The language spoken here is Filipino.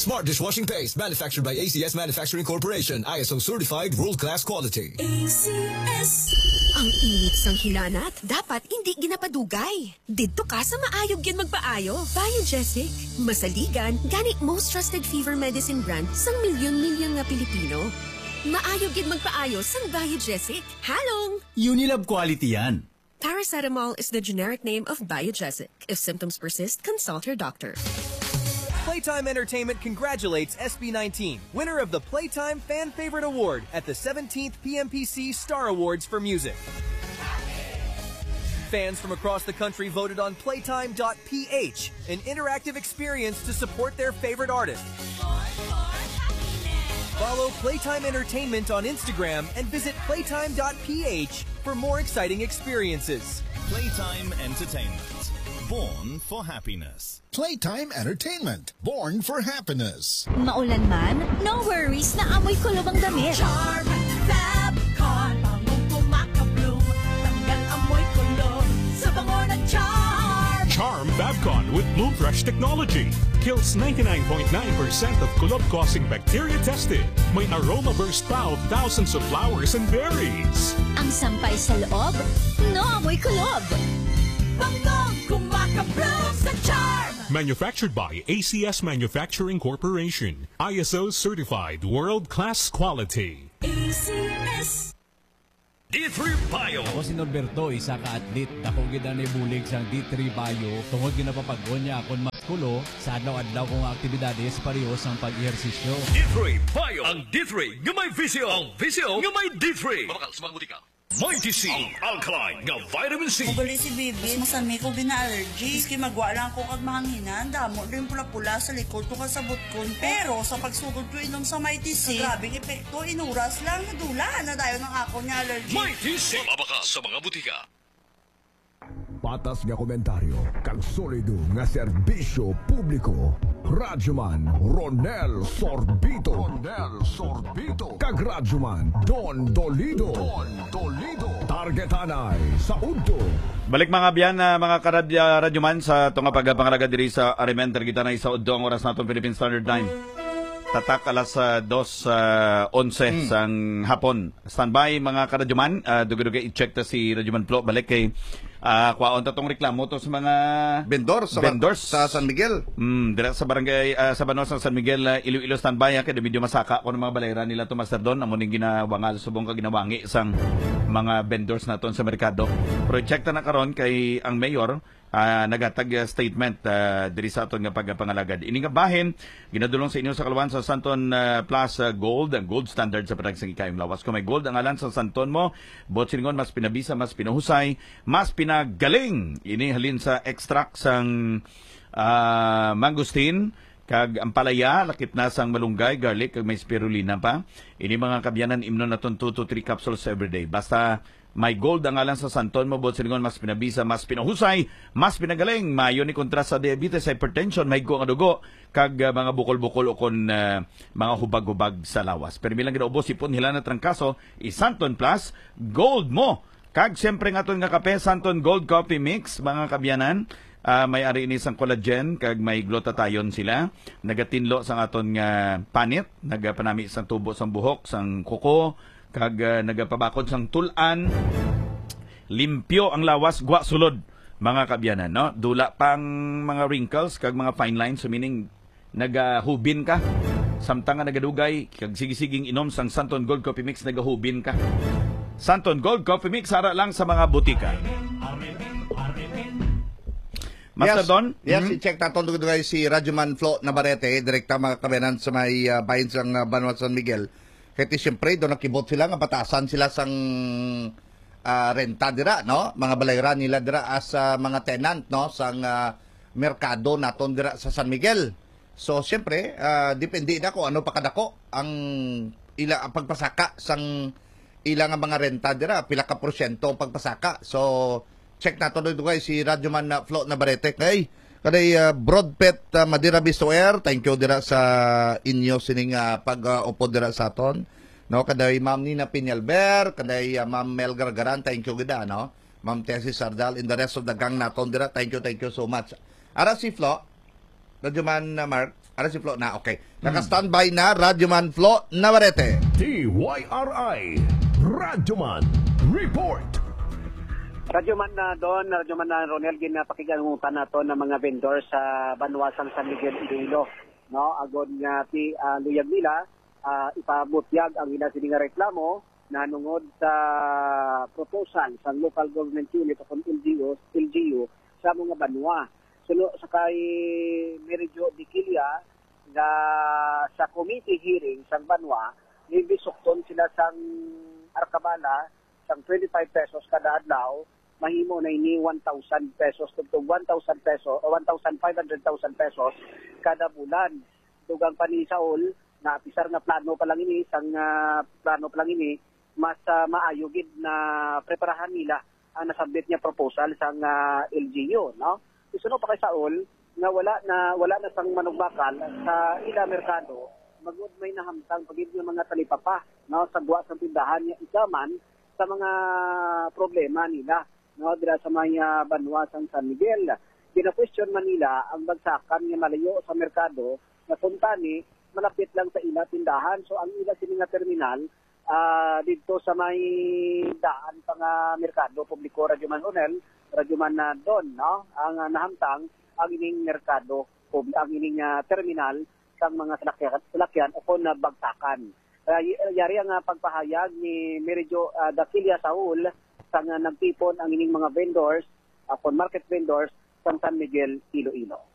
Smart dishwashing paste manufactured by ACS Manufacturing Corporation. ISO certified world-class quality. ACS. Ang init sang hilanat, dapat hindi ginapadugay. Didto ka sa maayog yan magpaayo. Biogesic. Masaligan, gani most trusted fever medicine brand sang milyon-milyon nga Pilipino. Maayog yan magpaayo sang Biogesic. Halong! Unilab quality yan. Paracetamol is the generic name of Biogesic. If symptoms persist, consult your doctor. Playtime Entertainment congratulates SB19, winner of the Playtime Fan Favorite Award at the 17th PMPC Star Awards for Music. Fans from across the country voted on Playtime.ph, an interactive experience to support their favorite artist. Follow Playtime Entertainment on Instagram and visit playtime.ph for more exciting experiences. Playtime Entertainment, born for happiness. Playtime Entertainment, born for happiness. Maulan man, no worries na amoy kulob ang damit. Charm Fabcon, bangong kumakabloom, tanggal amoy kulob sa bango ng Charm. Charm Fabcon with Bloom Fresh technology kills 99.9% of kulob-causing bacteria tested. May aroma burst pa of thousands of flowers and berries. Ang sampay sa loob, no amoy kulob. Bangong kumakabloom sa Charm. Manufactured by ACS Manufacturing Corporation. ISO certified world-class quality. ACS. D3 Bio. Ako si Norberto, isa ka atlet. Dako gid ani bulig sang D3 Bio. Tungod ginapapagod niya akong maskulo sa adlaw-adlaw kong aktibidades pareho sang pag-ehersisyo. D3 Bio. Ang D3 nga may visyo. Ang visyo nga may D3. Mabakal sa mga butika. Mighty C, ang alkaline nga vitamin C. Magali si Bibi, masami ko gina-allergy. Iski magwa lang ko kag mahanginan, damo rin pula-pula sa likod ko kasabot ko. Pero sa pagsugod ko inom sa Mighty C, grabing epekto, inuras lang, nadula na tayo ng ako niya allergy. Mighty C, mabaka sa mga butika. Patas nga komentaryo, kag solido nga serbisyo publiko. Radyoman Ronel Sorbito. Ronel Sorbito. Kag Radyoman Don Dolido. Don Dolido. Targetanay sa Udto. Balik mga biyan na mga radyoman sa tunga pagpangalaga diri sa Arimenter kita na sa Udto ang oras naton Philippine Standard Time. Tatak alas 2:11 sang hapon. Standby mga karadyoman. Dugi-dugi i-check ta si Radyoman Flo. Balik kay kwaon tatong reklamo to sa mga vendors sa San Miguel. Dira sa barangay sa Banos ng San Miguel, Iloilo standby kay medyo masaka ko ng mga balayran nila to master don amo ning ginawangal subong ka ginawangi sang mga vendors naton sa merkado. Pero check ta na karon kay ang mayor nagatag statement diri sa aton nga pagpangalagad. Ini nga bahin ginadulong sa inyo sa Kalwan sa Santon Plus Gold, ang gold standard sa padagsang ikayong lawas. Kung may gold ang alan sa Santon mo, bot siningon mas pinabisa, mas pinuhusay, mas pinagaling. Ini halin sa extract sang mangustin kag ampalaya, lakip na sang malunggay, garlic kag may spirulina pa. Ini mga kabyanan imnon naton 2 to 3 capsules every day. Basta may gold ang alan sa Santon mo, bot siningon mas pinabisa, mas pinuhusay, mas pinagaling. Mayo ni kontra sa diabetes, hypertension, may nga dugo, kag mga bukol-bukol o kon mga hubag-hubag sa lawas. Pero bilang ginaubos ipon hila na trangkaso, Santon Plus Gold mo. Kag siyempre nga nga kape, Santon Gold Coffee Mix, mga kabyanan. May ari ini sang collagen kag may glutathione sila. Nagatinlo sang aton nga panit, nagapanami sang tubo sang buhok, sang kuko, kag nagapabakod sang tulan. Limpyo ang lawas, gwa sulod, mga kabyanan, no? Dula pang mga wrinkles kag mga fine lines, so meaning nagahubin ka. Samtang nga nagadugay kag sige-siging inom sang Santon Gold Coffee Mix, nagahubin ka. Santon Gold Coffee Mix ara lang sa mga butika. Master Don? Yes, i-check natin dugay si Radyoman Flo Navarrete, direkta mga kabenan sa may bahin sang Banwa San Miguel. Kaya siyempre, doon nakibot sila, nga batasan sila sang renta dira, no? Mga balayran nila dira as mga tenant, no? Sang merkado naton dira sa San Miguel. So, siyempre, depende na kung ano pakadako ang pagpasaka sang ilang mga renta dira, pila ka porsyento ang pagpasaka. So, check nato dugay si Radyoman Flo Navarrete kay Broadpet Madira Bistoer. Thank you dira sa inyo sining pag-upo dira sa aton, no? Kaday Ma'am Nina Piñalber, kaday Ma'am Mel Gargaran, thank you gida, no? Ma'am Tessie Sardal, in the rest of the gang naton dira, thank you so much. Ara si Flo Radyoman Mark. Ano si Flo na? Okay. Naka-standby na Radyoman Flo Navarrete. TYRI Radyoman Report. Radyoman na doon, Radyoman na Ronel, ginapakiganutan na to ng mga vendor sa Banwasang San Miguel, Iloilo. No, agon nga ti luyag nila, ipabutyag ang ila sining reklamo na nungod sa proposal sa local government unit o LGU sa mga banwa. Suno sa kay Merijo Diquilia na sa committee hearing sa banwa, nibisukton sila sang arkabala sang 25 pesos kada adlaw, mahimo na ini 1,000 pesos tugtog 1,000 pesos o 1,500,000 pesos kada bulan. Dugang pa ni Saul na pisar nga plano pa lang ini sang plano pa lang ini mas maayogid na preparahan nila ang nasabit niya proposal sang LGU, no? Isuno pa kay Saul nga wala na sang manugbakal sa ila merkado, magud may nahamtang pagid nga mga talipapa, no, sa buwa sa tindahan niya isaman sa mga problema nila, no, dira sa mga banwa sang San Miguel. Kina-question man nila ang bagsakan nga malayo sa merkado na kuntani malapit lang sa ila tindahan. So ang ila sini nga terminal dito sa may daan pa nga merkado publiko Radyoman Ronel, Radyoman na doon, no, ang nahamtang ang ining merkado o ang ining terminal sang mga salakyan o kung bagsakan. Yari ang pagpahayag ni Merijo Diquilia Saul sang nagtipon ang ining mga vendors, market vendors sa San Miguel, Iloilo.